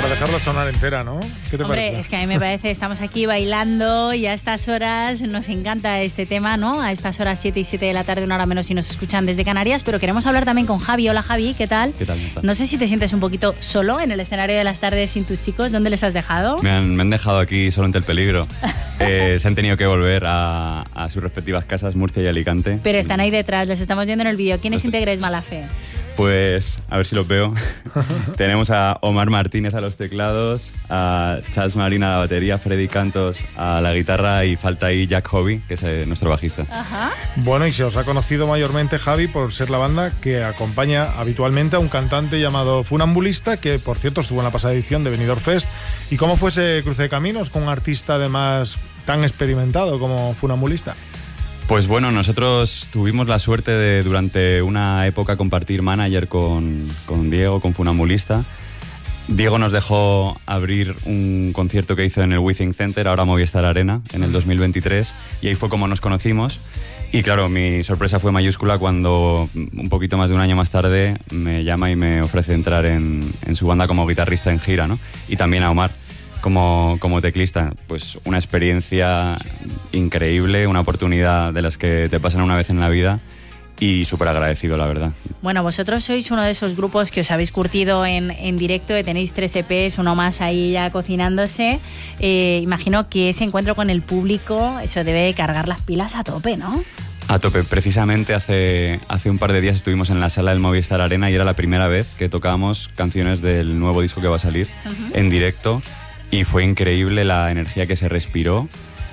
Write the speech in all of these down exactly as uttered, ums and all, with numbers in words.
para dejarla sonar entera, ¿no? ¿Qué te Hombre, parece? es que a mí me parece, estamos aquí bailando y a estas horas nos encanta este tema, ¿no? A estas horas siete y siete de la tarde, una hora menos si nos escuchan desde Canarias, pero queremos hablar también con Javi. Hola Javi, ¿qué tal? ¿Qué tal? ¿Qué tal? No sé si te sientes un poquito solo en el escenario de las tardes sin tus chicos. ¿Dónde les has dejado? Me han, me han dejado aquí solo ante el peligro. Eh, se han tenido que volver a, a sus respectivas casas, Murcia y Alicante. Pero están ahí detrás, les estamos viendo en el vídeo. ¿Quiénes integráis Malafe? Pues, a ver si los veo. Tenemos a Omar Martínez a los teclados, a Charles Marina a la batería, Freddy Cantos a la guitarra y falta ahí Jack Hobby, que es eh, nuestro bajista. Ajá. Bueno, y se os ha conocido mayormente, Javi, por ser la banda que acompaña habitualmente a un cantante llamado Funambulista, que por cierto estuvo en la pasada edición de Benidorm Fest. ¿Y cómo fue ese cruce de caminos con un artista además tan experimentado como Funambulista? Pues bueno, nosotros tuvimos la suerte de durante una época compartir manager con, con Diego, con Funambulista. Diego nos dejó abrir un concierto que hizo en el Withing Center, ahora Movistar Arena, en el dos mil veintitrés, y ahí fue como nos conocimos. Y claro, mi sorpresa fue mayúscula cuando un poquito más de un año más tarde me llama y me ofrece entrar en, en su banda como guitarrista en gira, ¿no? Y también a Omar como, como teclista. Pues una experiencia increíble, una oportunidad de las que te pasan una vez en la vida y súper agradecido, la verdad. Bueno, vosotros sois uno de esos grupos que os habéis curtido en, en directo, tenéis tres E Pes, uno más ahí ya cocinándose. Eh, imagino que ese encuentro con el público, eso debe cargar las pilas a tope, ¿no? A tope. Precisamente hace, hace un par de días estuvimos en la sala del Movistar Arena y era la primera vez que tocábamos canciones del nuevo disco que va a salir uh-huh. en directo y fue increíble la energía que se respiró,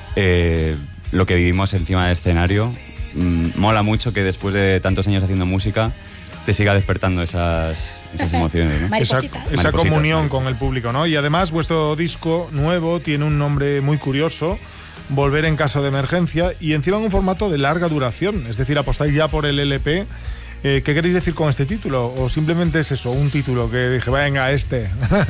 eh, lo que vivimos encima del escenario. Mm, mola mucho que después de tantos años haciendo música te siga despertando esas, esas emociones, ¿no? Esa, esa comunión con el público, ¿no? Y además vuestro disco nuevo tiene un nombre muy curioso, Volver en caso de emergencia, y encima en un formato de larga duración, es decir, apostáis ya por el L P. Eh, ¿Qué queréis decir con este título? ¿O simplemente es eso, un título que dije, venga, este?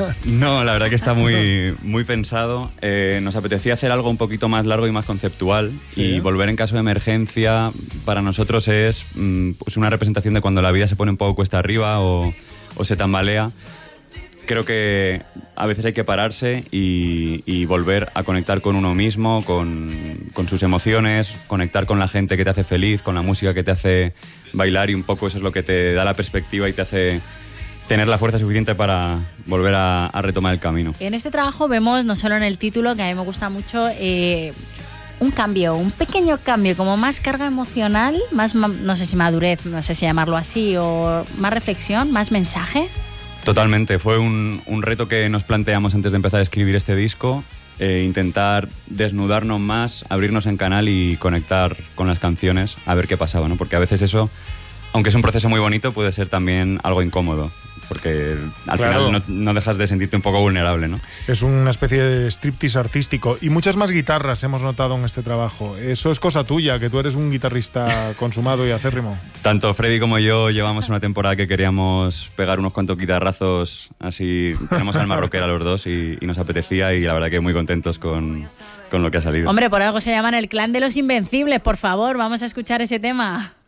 No, la verdad que está muy, muy pensado. Eh, nos apetecía hacer algo un poquito más largo y más conceptual. ¿Sí? Y Volver en caso de emergencia para nosotros es mm, pues una representación de cuando la vida se pone un poco cuesta arriba o, o se tambalea. Creo que a veces hay que pararse y, y volver a conectar con uno mismo, con, con sus emociones, conectar con la gente que te hace feliz, con la música que te hace bailar, y un poco eso es lo que te da la perspectiva y te hace tener la fuerza suficiente para volver a, a retomar el camino. En este trabajo vemos, no solo en el título, que a mí me gusta mucho, eh, un cambio, un pequeño cambio, como más carga emocional, más, no sé si madurez, no sé si llamarlo así, o más reflexión, más mensaje. Totalmente, fue un, un reto que nos planteamos antes de empezar a escribir este disco, eh, intentar desnudarnos más, abrirnos en canal y conectar con las canciones, a ver qué pasaba, ¿no? Porque a veces eso, aunque es un proceso muy bonito, puede ser también algo incómodo, porque al claro. final no, no dejas de sentirte un poco vulnerable, ¿no? Es una especie de striptease artístico, y muchas más guitarras hemos notado en este trabajo. Eso es cosa tuya, que tú eres un guitarrista consumado y acérrimo. Tanto Freddy como yo llevamos una temporada que queríamos pegar unos cuantos guitarrazos, así tenemos alma rockera los dos y, y nos apetecía, y la verdad que muy contentos con, con lo que ha salido. Hombre, por algo se llaman el clan de los invencibles, por favor, vamos a escuchar ese tema.